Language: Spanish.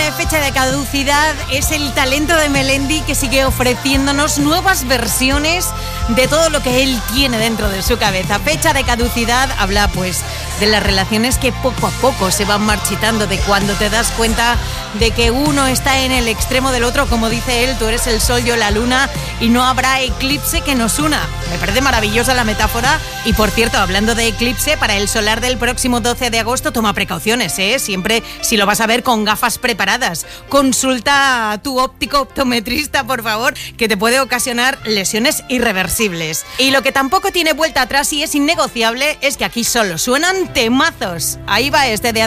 de fecha de caducidad es el talento de Melendi, que sigue ofreciéndonos nuevas versiones de todo lo que él tiene dentro de su cabeza. Fecha de caducidad habla pues de las relaciones que poco a poco se van marchitando, de cuando te das cuenta de que uno está en el extremo del otro, como dice él, tú eres el sol, yo la luna, y no habrá eclipse que nos una. Me parece maravillosa la metáfora. Y por cierto, hablando de eclipse, para el solar del próximo 12 de agosto, toma precauciones, siempre, si lo vas a ver, con gafas preparadas. Consulta a tu óptico optometrista, por favor, que te puede ocasionar lesiones irreversibles. Y lo que tampoco tiene vuelta atrás y es innegociable es que aquí solo suenan temazos. Ahí va este de